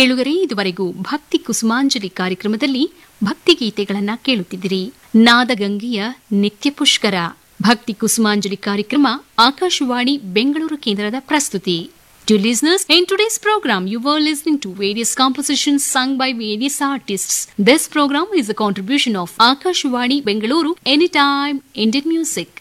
ಕೇಳುಗರೆ, ಇದುವರೆಗೂ ಭಕ್ತಿ ಕುಸುಮಾಂಜಲಿ ಕಾರ್ಯಕ್ರಮದಲ್ಲಿ ಭಕ್ತಿಗೀತೆಗಳನ್ನ ಕೇಳುತ್ತಿದ್ದಿರಿ. ನಾದಗಂಗೆಯ ನಿತ್ಯ ಪುಷ್ಕರ ಭಕ್ತಿ ಕುಸುಮಾಂಜಲಿ ಕಾರ್ಯಕ್ರಮ ಆಕಾಶವಾಣಿ ಬೆಂಗಳೂರು ಕೇಂದ್ರದ ಪ್ರಸ್ತುತಿ. Dear listeners, in today's program, you were listening to various compositions sung by various artists. This program is a contribution of Akashvani Bengaluru Anytime Indian Music.